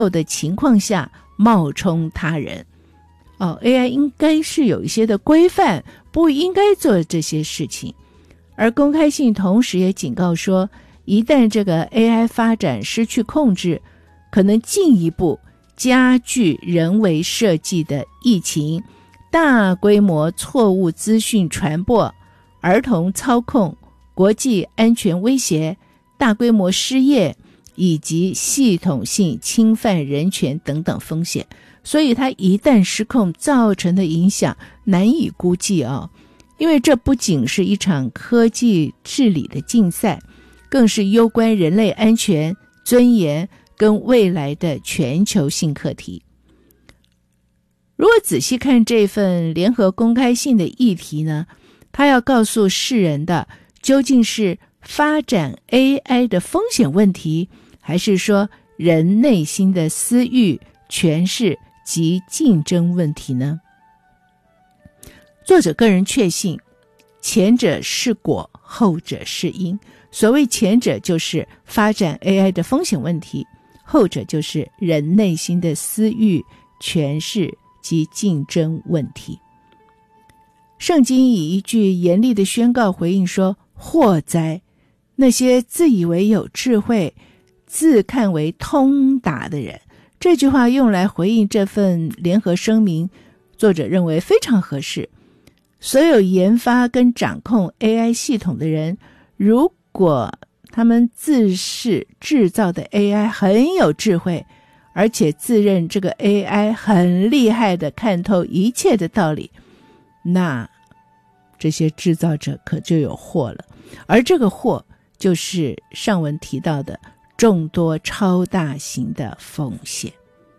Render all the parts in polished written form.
的情况下冒充他人。AI 应该是有一些的规范，不应该做这些事情。而公开信同时也警告说，一旦这个 AI 发展失去控制，可能进一步加剧人为设计的疫情、大规模错误资讯传播、儿童操控、国际安全威胁、大规模失业以及系统性侵犯人权等等风险。所以它一旦失控，造成的影响难以估计因为这不仅是一场科技治理的竞赛，更是攸关人类安全、尊严跟未来的全球性课题。如果仔细看这份联合公开信的议题呢，它要告诉世人的究竟是发展 AI 的风险问题，还是说人内心的私欲、权势及竞争问题呢？作者个人确信，前者是果，后者是因。所谓前者就是发展 AI 的风险问题，后者就是人内心的私欲、权势及竞争问题。圣经以一句严厉的宣告回应说：祸哉！那些自以为有智慧、自看为通达的人。这句话用来回应这份联合声明，作者认为非常合适。所有研发跟掌控 AI 系统的人，如果他们自视制造的 AI 很有智慧，而且自认这个 AI 很厉害的看透一切的道理，那这些制造者可就有祸了。而这个祸就是上文提到的众多超大型的风险。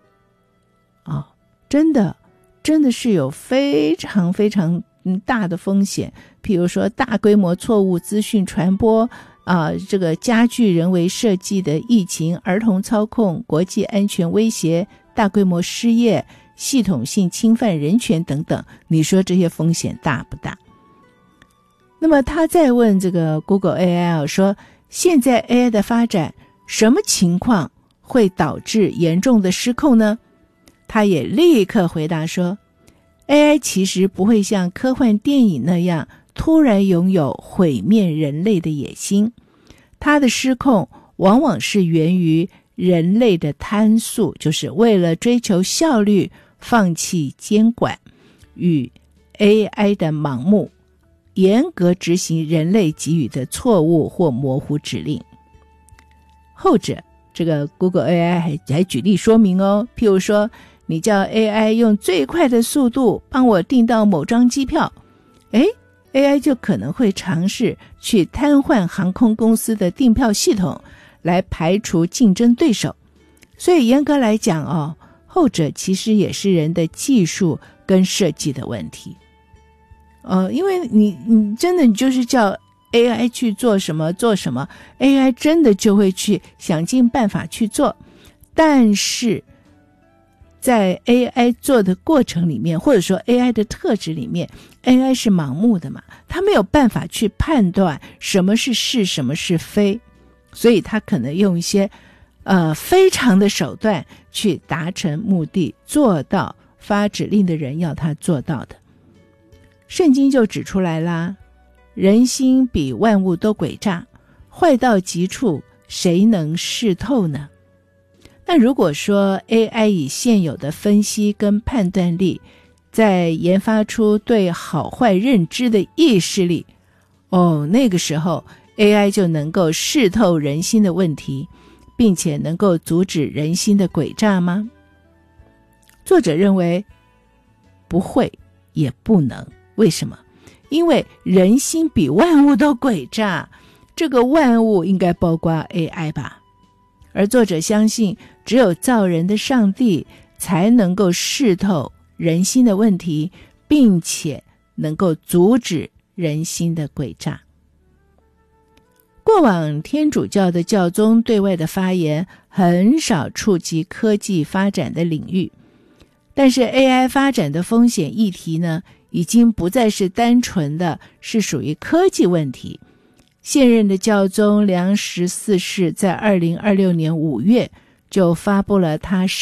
真的是有非常非常大的风险，譬如说大规模错误资讯传播这个加剧人为设计的疫情、儿童操控、国际安全威胁、大规模失业、系统性侵犯人权等等，你说这些风险大不大？那么他再问这个 Google AI 说，现在 AI 的发展什么情况会导致严重的失控呢？他也立刻回答说， AI 其实不会像科幻电影那样突然拥有毁灭人类的野心，它的失控往往是源于人类的贪速，就是为了追求效率放弃监管，与 AI 的盲目严格执行人类给予的错误或模糊指令。后者这个 Google AI 还举例说明譬如说你叫 AI 用最快的速度帮我订到某张机票，AI 就可能会尝试去瘫痪航空公司的订票系统，来排除竞争对手。所以严格来讲后者其实也是人的技术跟设计的问题。因为你真的你就是叫 AI 去做什么 AI 真的就会去想尽办法去做。但是在 AI 做的过程里面，或者说 AI 的特质里面， AI 是盲目的嘛，它没有办法去判断什么是是，什么是非，所以它可能用一些非常的手段去达成目的，做到发指令的人要他做到的。圣经就指出来啦，人心比万物都诡诈，坏到极处，谁能识透呢？那如果说 AI 以现有的分析跟判断力，再研发出对好坏认知的意识力，那个时候 AI 就能够识透人心的问题，并且能够阻止人心的诡诈吗？作者认为不会也不能。为什么？因为人心比万物都诡诈，这个万物应该包括 AI 吧。而作者相信，只有造人的上帝才能够识透人心的问题，并且能够阻止人心的诡诈。过往天主教的教宗对外的发言很少触及科技发展的领域，但是 AI 发展的风险议题呢，已经不再是单纯的是属于科技问题。现任的教宗良14世在2026年5月就发布了他